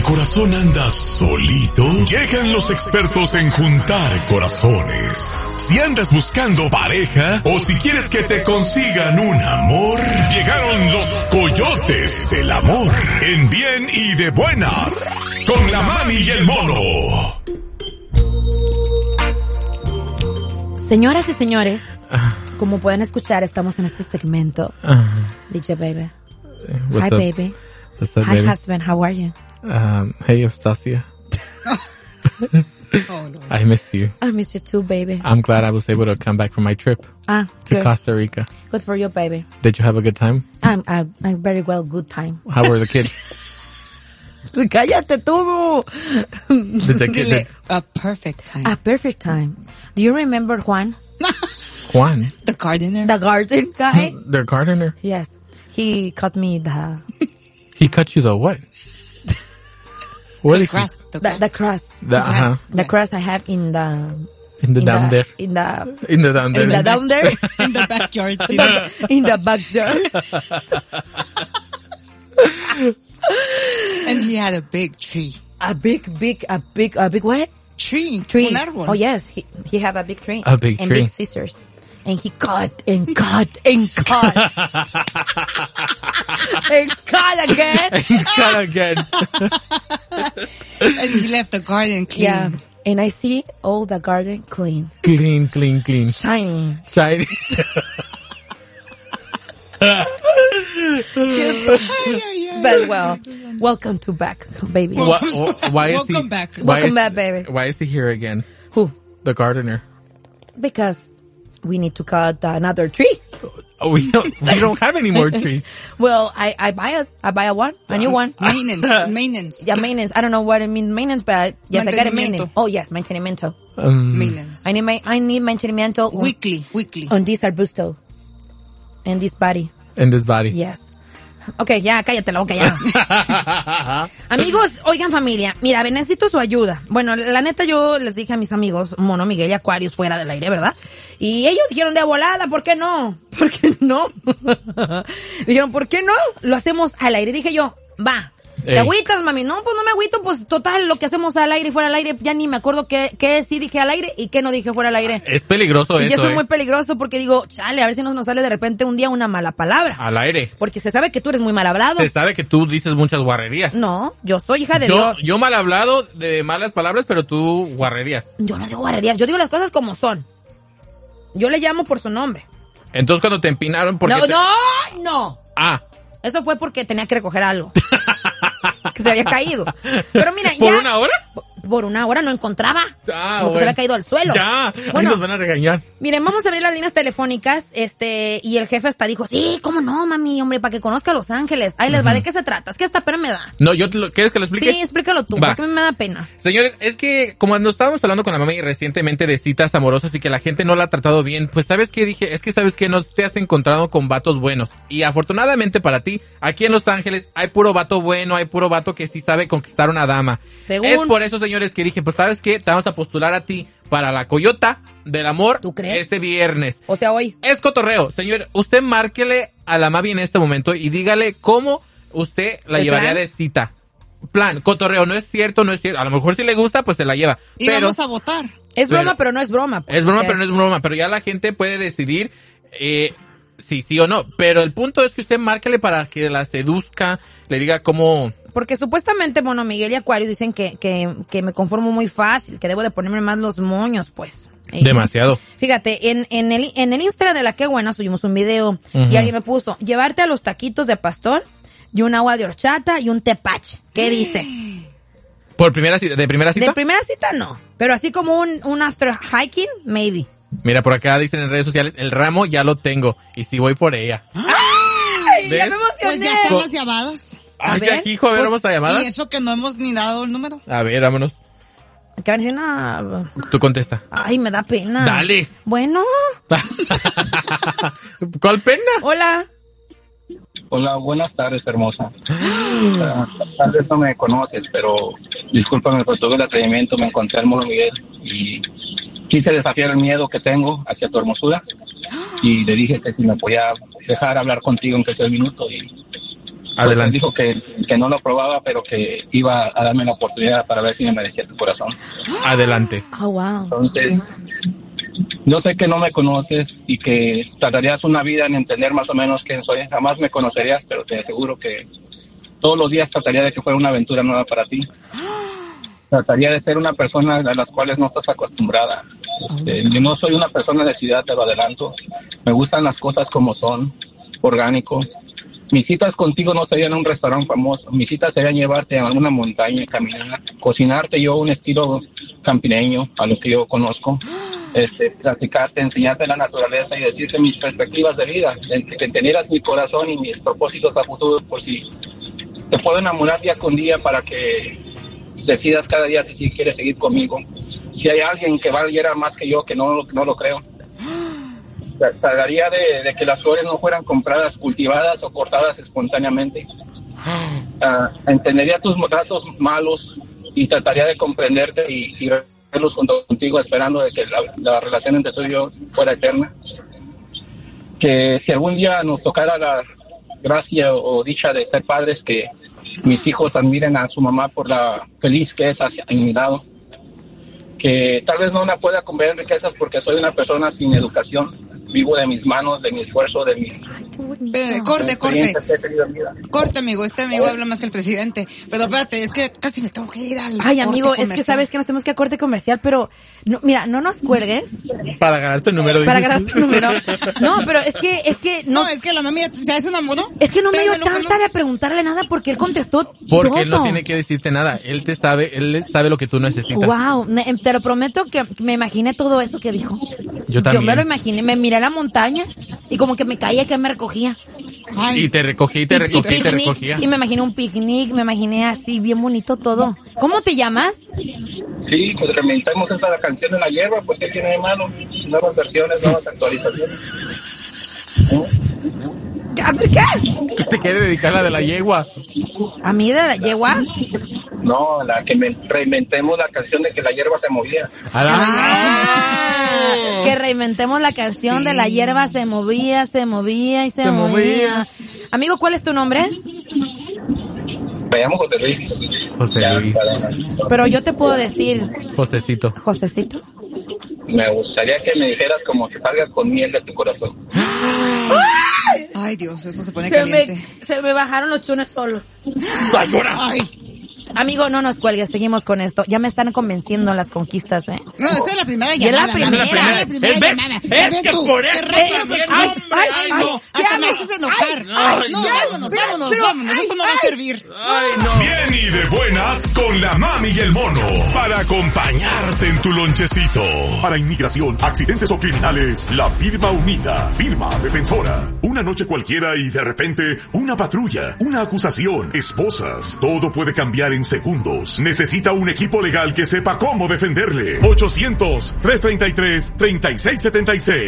corazón anda solito, llegan los expertos en juntar corazones. Si andas buscando pareja o si quieres que te consigan un amor, llegaron los coyotes del amor, en bien y de buenas, con la mami y el mono. Señoras y señores, como pueden escuchar, estamos en este segmento. DJ Baby. Hi, baby. What's up, Hi, baby? husband. How are you? Hey, Eustacia. Oh, no. I miss you. I miss you too, baby. I'm glad I was able to come back from my trip to Good. Costa Rica. Good for you, baby. Did you have a good time? I'm very well. Good time. How were the kids? Cállate tú. Did the Dile, kids? a perfect time. A perfect time. Do you remember Juan, Juan, The gardener. the garden guy? their gardener. Yes. He cut me the He cut you the what? What did Grass. The grass. the crust. grass. The crust I have in the In the down there. in the In the down there. in the down there In the backyard. in the backyard. And he had a big tree. A big what? Tree. Tree. Un árbol. Oh yes, he have a big tree. A big and tree. big scissors. And he cut and cut and cut. And cut again. Cut again. And he left the garden clean. Yeah. And I see all the garden clean. Clean, clean, clean. Shiny. Shiny. But well, welcome to back, baby. Why is Welcome he, back. Why Welcome is, back, baby. Why is he here again? Who? The gardener. Because we need to cut another tree. Oh, we don't have any more trees. Well, I buy a one, a new one. Maintenance. Yeah, maintenance. I don't know what it means maintenance, but yes, I got a maintenance. Mantenimiento. Oh yes, mantenimiento. Maintenance. I need mantenimiento Weekly. on this arbusto. And this body. In this body. Yes. Okay, ya, cállate la boca ya. Amigos, oigan familia, mira, necesito su ayuda. Bueno, la neta yo les dije a mis amigos, Mono, Miguel y Aquarius fuera del aire, ¿verdad? Y ellos dijeron de volada, ¿por qué no? ¿Por qué no? Dijeron, ¿por qué no? Lo hacemos al aire. Dije yo, va. ¿Te Ey. agüitas, mami? No, pues no me agüito, pues total, lo que hacemos al aire y fuera al aire, ya ni me acuerdo qué sí dije al aire y qué no dije fuera al aire. Es peligroso Y eso, eso es muy peligroso porque digo, chale, a ver si nos sale de repente un día una mala palabra. Al aire. Porque se sabe que tú eres muy mal hablado. Se sabe que tú dices muchas guarrerías. No, yo soy hija de Dios. Yo mal hablado de malas palabras, pero tú guarrerías. Yo no digo guarrerías, yo digo las cosas como son. Yo le llamo por su nombre. Entonces cuando te empinaron porque No. Ah, Eso fue porque tenía que recoger algo. Que se había caído. Pero mira, ¿por ya... una hora? Por una hora no encontraba. Ah, porque bueno. se había caído al suelo. Ya, ahí Bueno, nos van a regañar. miren, vamos a abrir las líneas telefónicas, y el jefe hasta dijo, sí, cómo no, mami, hombre, para que conozca a Los Ángeles. Ahí les va, ¿de qué se trata? Es que hasta pena me da. No, ¿quieres que lo explique? Sí, explícalo tú, Va. porque me da pena. Señores, es que como nos estábamos hablando con la mami recientemente de citas amorosas y que la gente no la ha tratado bien, pues ¿sabes qué dije? Es que ¿sabes qué? No te has encontrado con vatos buenos. Y afortunadamente para ti, aquí en Los Ángeles hay puro vato bueno, hay puro vato que sí sabe conquistar una dama. Según. Es por eso, señores, que dije, pues ¿sabes qué? Te vamos a postular a ti para la Coyota del Amor. ¿Tú crees? Este viernes. O sea, hoy. Es cotorreo. Señor, usted márquele a la mami en este momento y dígale cómo usted la ¿El llevaría plan? de cita. Plan, cotorreo, no es cierto. A lo mejor si le gusta, pues se la lleva. Y Pero vamos a votar. Es Pero- broma, pero no es broma. es broma, pero no es broma. Pero ya la gente puede decidir si sí o no. Pero el punto es que usted márquele para que la seduzca, le diga cómo... Porque supuestamente, bueno, Miguel y Acuario dicen que me conformo muy fácil, que debo de ponerme más los moños, pues. Demasiado. Fíjate, en el Instagram de La Qué Buena subimos un video y alguien me puso, llevarte a los taquitos de pastor y un agua de horchata y un tepache. ¿Qué dice? ¿De primera cita? De primera cita no, pero así como un after hiking, maybe. Mira, por acá dicen en redes sociales, el ramo ya lo tengo y si voy por ella. ¡Ay, ya ¿Ves? me Pues emocioné! ya están las llamadas. Ay, ver, aquí, hijo, a ver, pues, vamos a Y llamadas. eso que no hemos ni dado el número. A ver, vámonos. Que van a decir, no, Tú contesta. ay, me da pena. Dale. Bueno, ¿Cuál pena? hola. Hola, buenas tardes, hermosa. Tal vez no me conoces, pero discúlpame por todo el atrevimiento. Me encontré al Mono Miguel y quise desafiar el miedo que tengo hacia tu hermosura. Y le dije que si me podía dejar hablar contigo aunque sea un minuto. Y Adelante. Dijo que no lo probaba, pero que iba a darme la oportunidad para ver si me merecía tu corazón. Adelante. Oh, wow. Entonces, yo sé que no me conoces y que tardarías una vida en entender más o menos quién soy. Jamás me conocerías, pero te aseguro que todos los días trataría de que fuera una aventura nueva para ti. Trataría de ser una persona a las cuales no estás acostumbrada. Yo no soy una persona de ciudad, te lo adelanto. Me gustan las cosas como son, orgánico. Mis citas contigo no serían en un restaurante famoso. Mis citas serían llevarte a una montaña, caminar, cocinarte yo un estilo campineño, a lo que yo conozco. Platicarte, enseñarte la naturaleza y decirte mis perspectivas de vida, que entendieras mi corazón y mis propósitos a futuro, por si te puedo enamorar día con día para que decidas cada día si quieres seguir conmigo. Si hay alguien que valiera más que yo, que no lo creo. Trataría de que las flores no fueran compradas, cultivadas o cortadas espontáneamente. Entendería tus ratos malos y trataría de comprenderte y verlos junto contigo, esperando de que la relación entre tú y yo fuera eterna. Que si algún día nos tocara la gracia o dicha de ser padres, que mis hijos admiren a su mamá por la feliz que es hacia mi lado. Que tal vez no la pueda comprar en riquezas porque soy una persona sin educación. Vivo de mis manos, de mi esfuerzo, de mi... Corte. Corte, amigo. Este amigo habla más que el presidente. Pero espérate, es que casi me tengo que ir al Ay, amigo, corte es que sabes que nos tenemos que a corte comercial, pero no, mira, no nos cuelgues. Para ganar tu número. Para ganar tu número. No, pero es que no, es que la mami se enamoró. Es que no me dio chance de preguntarle nada porque él contestó porque todo. Él no tiene que decirte nada. Él sabe lo que tú necesitas. Wow, te lo prometo que me imaginé todo eso que dijo. Yo también. Yo me lo imaginé, me miré a la montaña y como que me caía que me recogía. Ay. Y te recogía. Y me imaginé un picnic, me imaginé así, bien bonito todo. ¿Cómo te llamas? Sí, pues reinventamos esta canción de La Hierba, pues ¿qué tiene de malo? Nuevas versiones, nuevas actualizaciones. ¿A ver qué? ¿Qué te quiere dedicar la de la yegua? ¿A mí de la yegua? No, la que reinventemos la canción de que la hierba se movía. Que reinventemos la canción de la hierba se movía y se movía. Amigo, ¿cuál es tu nombre? Me llamo José Luis. José Luis. Pero yo te puedo decir... Josecito. ¿Josecito? Me gustaría que me dijeras como que salgas con miel de tu corazón. Ay, Dios, esto se pone caliente. Se me bajaron los chunes solos. Ay. Amigo, no nos cuelgues, seguimos con esto. Ya me están convenciendo las conquistas, ¿eh? No, esta es la primera llamada. Es la primera llamada. Es que por eso Ay, no, hasta me haces enojar. No, vámonos. Esto no va a servir. Ay, no. Bien y de buenas con la mami y el mono para acompañarte en tu lonchecito. Para inmigración, accidentes o criminales, la firma unida, firma defensora. Una noche cualquiera y de repente una patrulla, una acusación, esposas. Todo puede cambiar en segundos. Necesita un equipo legal que sepa cómo defenderle. 800-333-3676.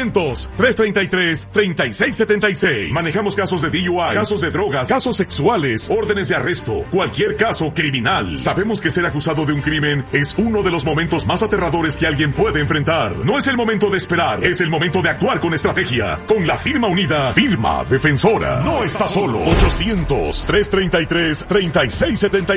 800-333-3676. Manejamos casos de DUI, casos de drogas, casos sexuales, órdenes de arresto, cualquier caso criminal. Sabemos que ser acusado de un crimen es uno de los momentos más aterradores que alguien puede enfrentar. No es el momento de esperar, es el momento de actuar con estrategia. Con la firma unida, firma defensora. No está solo. 800-333-3676.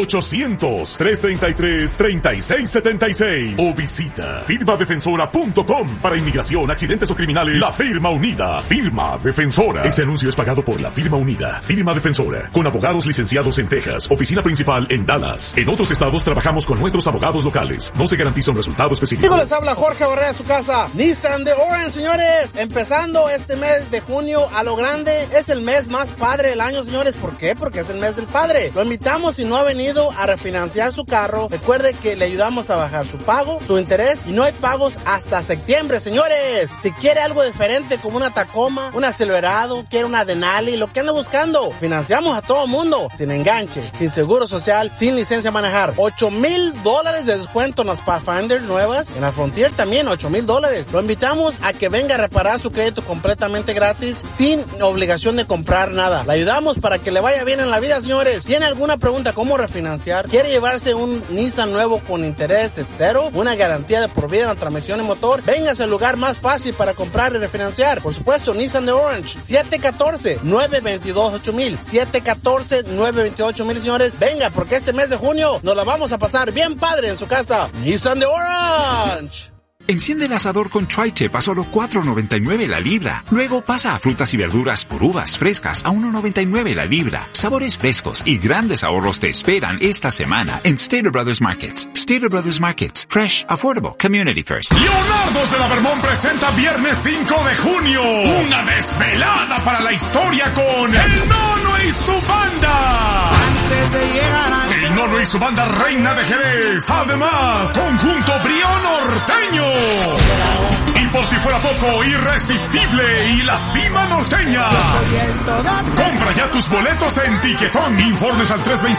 800-333-3676 o visita firmadefensora.com. Para inmigración, accidentes o criminales, la firma unida, firma defensora. Este anuncio es pagado por la firma unida, firma defensora, con abogados licenciados en Texas, oficina principal en Dallas. En otros estados trabajamos con nuestros abogados locales. No se garantiza un resultado específico. Les habla Jorge Barrera, su casa. Nissan de Orange, señores. Empezando este mes de junio a lo grande. Es el mes más padre del año, señores. ¿Por qué? Porque es el mes del padre. Lo invitamos. Si no ha venido a refinanciar su carro, recuerde que le ayudamos a bajar su pago, su interés, y no hay pagos hasta septiembre, señores. Si quiere algo diferente como una Tacoma, un Silverado, quiere una Denali, lo que anda buscando, financiamos a todo mundo, sin enganche, coche, sin seguro social, sin licencia a manejar. $8,000 de descuento en las Pathfinder nuevas. En la Frontier también $8,000. Lo invitamos a que venga a reparar su crédito completamente gratis, sin obligación de comprar nada. Le ayudamos para que le vaya bien en la vida, señores. ¿Tiene alguna pregunta cómo refinanciar? ¿Quiere llevarse un Nissan nuevo con interés de cero? ¿Una garantía de por vida en la transmisión y motor? Véngase al lugar más fácil para comprar y refinanciar. Por supuesto, Nissan de Orange. 714-922-8000. 714-928,000, señores. Venga, porque este mes de junio nos la vamos a pasar bien padre en su casa. Nissan de Orange. Enciende el asador con Tri-Tip a solo $4.99 la libra. Luego pasa a frutas y verduras por uvas frescas a $1.99 la libra. Sabores frescos y grandes ahorros te esperan esta semana en Stater Brothers Markets. Stater Brothers Markets. Fresh, affordable, community first. Leonardo de la Vermont presenta viernes 5 de junio una desvelada para la historia con El Nono y su banda. El Nono y su banda Reina de Jerez. Además, conjunto Brío Norteño. Y por si fuera poco, Irresistible y La Cima Norteña. Compra ya tus boletos en Tiquetón. Informes al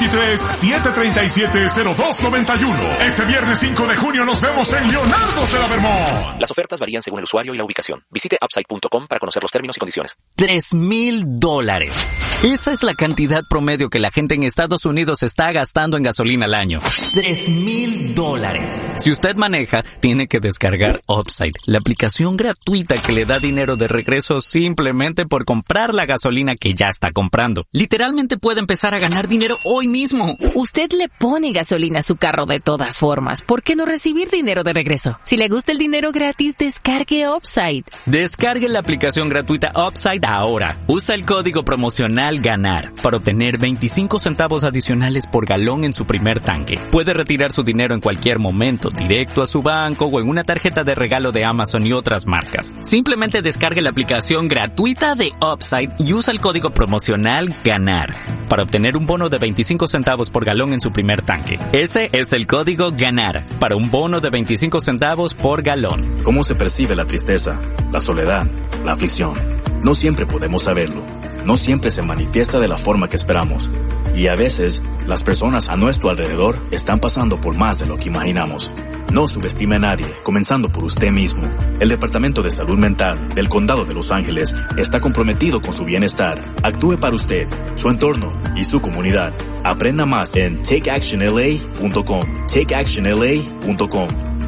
323-737-0291. Este viernes 5 de junio nos vemos en Leonardo de la Vermont. Las ofertas varían según el usuario y la ubicación. Visite upside.com para conocer los términos y condiciones. $3,000. Esa es la cantidad promedio que la gente en Estados Unidos está gastando en gasolina al año. $3,000. Si usted maneja, tiene que descargar Upside, la aplicación gratuita que le da dinero de regreso simplemente por comprar la gasolina que ya está comprando. Literalmente puede empezar a ganar dinero hoy mismo. Usted le pone gasolina a su carro de todas formas. ¿Por qué no recibir dinero de regreso? Si le gusta el dinero gratis, descargue Upside. Descargue la aplicación gratuita Upside ahora. Usa el código promocional GANAR para obtener 25 centavos adicionales por galón en su primer tanque. Puede retirar su dinero en cualquier momento, directo a su banco o en una tarjeta de regalo de Amazon y otras marcas. Simplemente descargue la aplicación gratuita de Upside y usa el código promocional GANAR para obtener un bono de 25 centavos por galón en su primer tanque. Ese es el código GANAR para un bono de 25 centavos por galón. ¿Cómo se percibe la tristeza, la soledad, la aflicción? No siempre podemos saberlo. No siempre se manifiesta de la forma que esperamos. Y a veces, las personas a nuestro alrededor están pasando por más de lo que imaginamos. No subestime a nadie, comenzando por usted mismo. El Departamento de Salud Mental del Condado de Los Ángeles está comprometido con su bienestar. Actúe para usted, su entorno y su comunidad. Aprenda más en takeactionla.com. takeactionla.com.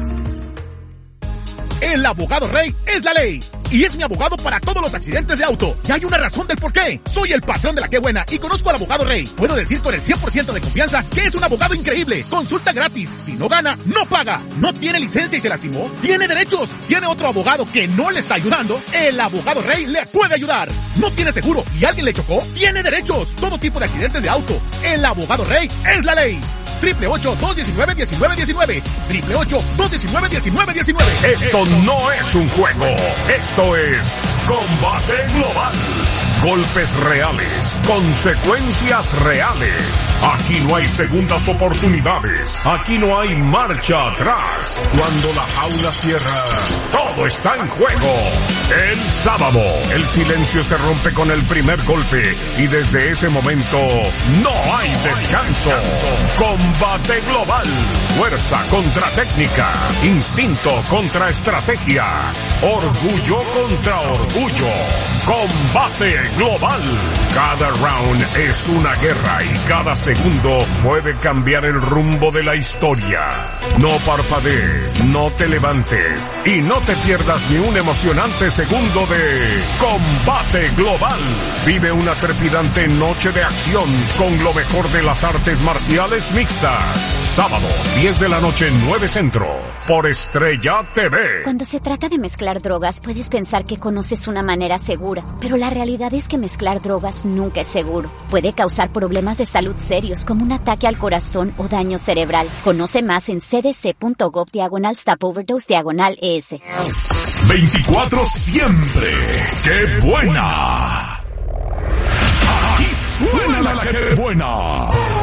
El abogado Rey es la ley. Y es mi abogado para todos los accidentes de auto. Y hay una razón del por qué. Soy el patrón de la Qué Buena y conozco al abogado Rey. Puedo decir con el 100% de confianza que es un abogado increíble. Consulta gratis. Si no gana, no paga. No tiene licencia y se lastimó. Tiene derechos. Tiene otro abogado que no le está ayudando. El abogado Rey le puede ayudar. No tiene seguro y alguien le chocó. Tiene derechos. Todo tipo de accidentes de auto. El abogado Rey es la ley. 888-219-1919. 888-219-1919. Esto no es un juego. Esto es Combate Global. Golpes reales, consecuencias reales. Aquí no hay segundas oportunidades. Aquí no hay marcha atrás. Cuando la jaula cierra, todo está en juego. El sábado, el silencio se rompe con el primer golpe y desde ese momento no hay descanso. Combate Global. Fuerza contra técnica. Instinto contra estrategia. Orgullo contra orgullo. Combate Global. Cada round es una guerra y cada segundo puede cambiar el rumbo de la historia. No parpadees, no te levantes y no te pierdas ni un emocionante segundo de Combate Global. Vive una trepidante noche de acción con lo mejor de las artes marciales mixtas. Sábado, 10 de la noche, 9 Centro, por Estrella TV. Cuando se trata de mezclar drogas, puedes pensar que conoces una manera segura, pero la realidad es que mezclar drogas nunca es seguro. Puede causar problemas de salud serios como un ataque al corazón o daño cerebral. Conoce más en cdc.gov/stop-overdose/ES. 24 siempre. ¡Qué buena! Aquí suena la que buena.